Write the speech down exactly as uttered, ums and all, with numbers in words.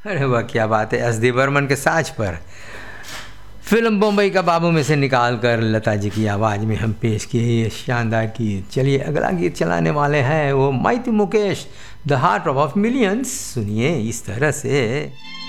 अरे वाह, क्या बात है। एस डी बर्मन के साज पर फिल्म बम्बई का बाबू में से निकाल कर लता जी की आवाज़ में हम पेश किए ये शानदार गीत। चलिए अगला गीत चलाने वाले हैं वो माइती Mukesh, the heart of millions. सुनिए इस तरह से।